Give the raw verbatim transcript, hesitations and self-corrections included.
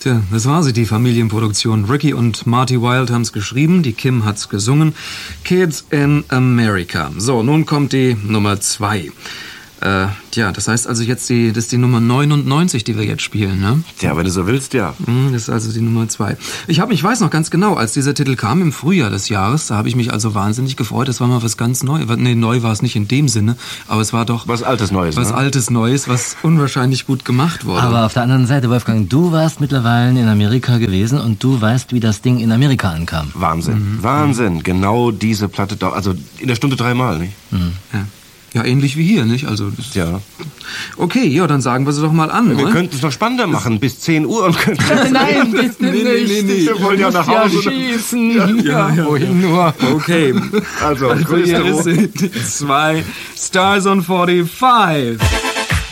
Tja, das war sie, die Familienproduktion. Ricky und Marty Wilde haben's geschrieben, die Kim hat's gesungen. Kids in America. So, nun kommt die Nummer zwei. Äh, ja, das heißt also jetzt die, das ist die Nummer neunundneunzig, die wir jetzt spielen, ne? Ja, wenn du so willst, ja. Das ist also die Nummer zwei. Ich habe, ich weiß noch ganz genau, als dieser Titel kam im Frühjahr des Jahres, da habe ich mich also wahnsinnig gefreut. Das war mal was ganz Neues. Nee, neu war es nicht in dem Sinne, aber es war doch... Was Altes Neues, Was ne? Altes Neues, was unwahrscheinlich gut gemacht wurde. Aber auf der anderen Seite, Wolfgang, du warst mittlerweile in Amerika gewesen und du weißt, wie das Ding in Amerika ankam. Wahnsinn, mhm. Wahnsinn. Genau diese Platte, da, also in der Stunde dreimal, nicht? Mhm. Ja. Ja, ähnlich wie hier, nicht? Also das ja. Okay, ja, dann sagen wir sie doch mal an. Wir ne? könnten es noch spannender machen, bis zehn Uhr und könnten... Nein, bitte nee, nee, nicht. Nee, nee. Wir wollen ja nach Hause. Ja schießen. Ja, ja, ja, wohin ja. nur? Okay. Also, also hier ist die zwei Stars on forty-five.